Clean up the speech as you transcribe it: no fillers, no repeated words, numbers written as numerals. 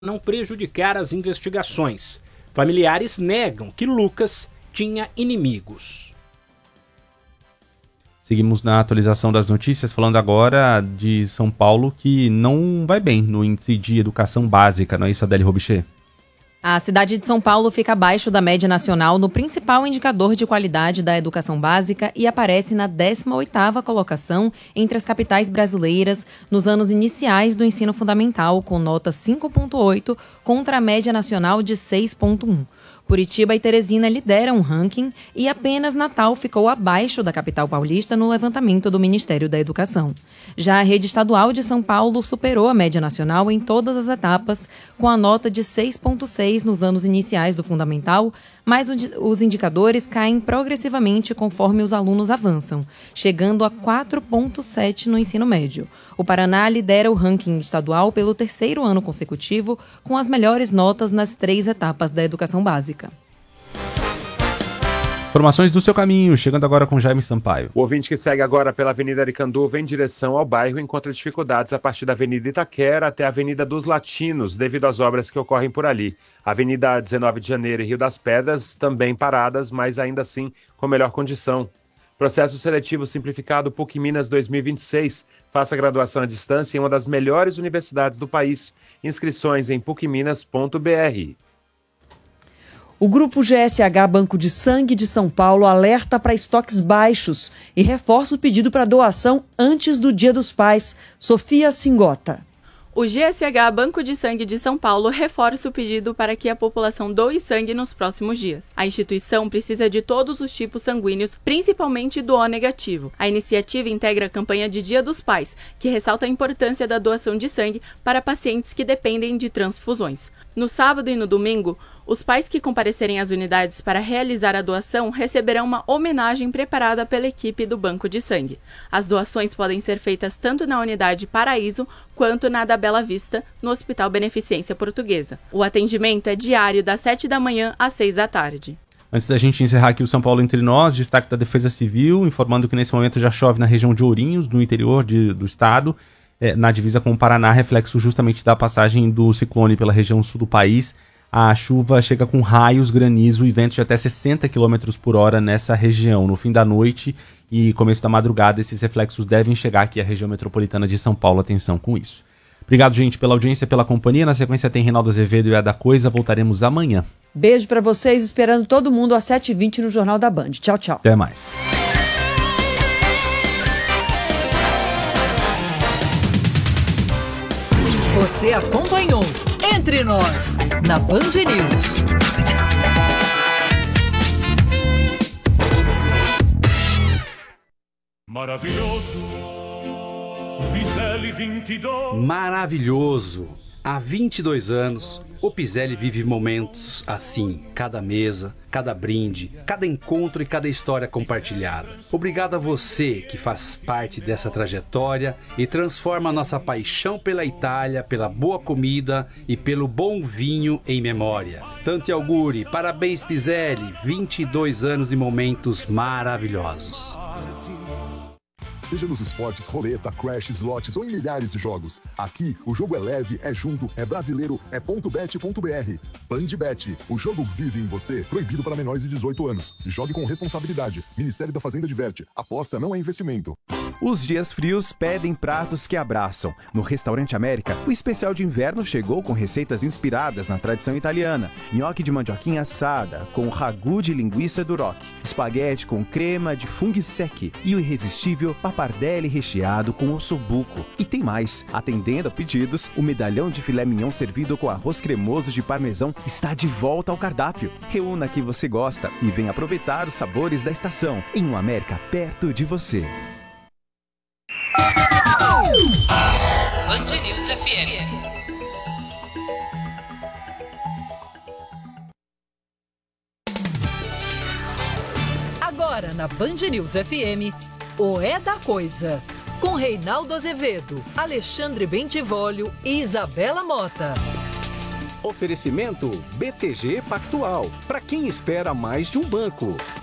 não prejudicar as investigações. Familiares negam que Lucas tinha inimigos. Seguimos na atualização das notícias, falando agora de São Paulo, que não vai bem no índice de educação básica, não é isso, Adélie Robichê? A cidade de São Paulo fica abaixo da média nacional no principal indicador de qualidade da educação básica e aparece na 18ª colocação entre as capitais brasileiras nos anos iniciais do ensino fundamental, com nota 5,8 contra a média nacional de 6,1. Curitiba e Teresina lideram o ranking e apenas Natal ficou abaixo da capital paulista no levantamento do Ministério da Educação. Já a rede estadual de São Paulo superou a média nacional em todas as etapas, com a nota de 6,6 nos anos iniciais do fundamental, mas os indicadores caem progressivamente conforme os alunos avançam, chegando a 4,7 no ensino médio. O Paraná lidera o ranking estadual pelo 3º ano consecutivo, com as melhores notas nas 3 etapas da educação básica. Informações do seu caminho, chegando agora com Jaime Sampaio. O ouvinte que segue agora pela Avenida Aricanduva em direção ao bairro encontra dificuldades a partir da Avenida Itaquera até a Avenida dos Latinos, devido às obras que ocorrem por ali. Avenida 19 de Janeiro e Rio das Pedras também paradas, mas ainda assim com melhor condição. Processo seletivo simplificado PUC Minas 2026. Faça graduação à distância em uma das melhores universidades do país. Inscrições em pucminas.br. O Grupo GSH Banco de Sangue de São Paulo alerta para estoques baixos e reforça o pedido para doação antes do Dia dos Pais. Sofia Singota. O GSH Banco de Sangue de São Paulo reforça o pedido para que a população doe sangue nos próximos dias. A instituição precisa de todos os tipos sanguíneos, principalmente do O negativo. A iniciativa integra a campanha de Dia dos Pais, que ressalta a importância da doação de sangue para pacientes que dependem de transfusões. No sábado e no domingo, os pais que comparecerem às unidades para realizar a doação receberão uma homenagem preparada pela equipe do Banco de Sangue. As doações podem ser feitas tanto na unidade Paraíso quanto na da Bela Vista, no Hospital Beneficência Portuguesa. O atendimento é diário das 7 da manhã às 6 da tarde. Antes da gente encerrar aqui o São Paulo Entre Nós, destaque da Defesa Civil, informando que nesse momento já chove na região de Ourinhos, no interior do estado, na divisa com o Paraná, reflexo justamente da passagem do ciclone pela região sul do país. A chuva chega com raios, granizo e ventos de até 60 km por hora nessa região. No fim da noite e começo da madrugada, esses reflexos devem chegar aqui à região metropolitana de São Paulo. Atenção com isso. Obrigado, gente, pela audiência, pela companhia. Na sequência tem Reinaldo Azevedo e a da Coisa. Voltaremos amanhã. Beijo para vocês, esperando todo mundo às 7h20 no Jornal da Band. Tchau, tchau. Até mais. Você acompanhou Entre Nós, na Band News. Maravilhoso, Piselli 22. Maravilhoso. Há 22 anos, o Piselli vive momentos assim, cada mesa, cada brinde, cada encontro e cada história compartilhada. Obrigado a você que faz parte dessa trajetória e transforma a nossa paixão pela Itália, pela boa comida e pelo bom vinho em memória. Tanti auguri, parabéns Piselli, 22 anos e momentos maravilhosos. Seja nos esportes, roleta, crash, slots ou em milhares de jogos. Aqui, o jogo é leve, é junto, é brasileiro, é .bet.br. Bandbet, o jogo vive em você. Proibido para menores de 18 anos. Jogue com responsabilidade. Ministério da Fazenda diverte. Aposta não é investimento. Os dias frios pedem pratos que abraçam. No Restaurante América, o especial de inverno chegou com receitas inspiradas na tradição italiana. Nhoque de mandioquinha assada, com ragu de linguiça duroc. Espaguete com crema de funghi secchi. E o irresistível pappardelle recheado com ossobuco. E tem mais. Atendendo a pedidos, o medalhão de filé mignon servido com arroz cremoso de parmesão está de volta ao cardápio. Reúna que você gosta e venha aproveitar os sabores da estação. Em uma América perto de você. Band News FM. Agora na Band News FM, o É da Coisa, com Reinaldo Azevedo, Alexandre Bentivolio e Isabela Mota. Oferecimento BTG Pactual, para quem espera mais de um banco.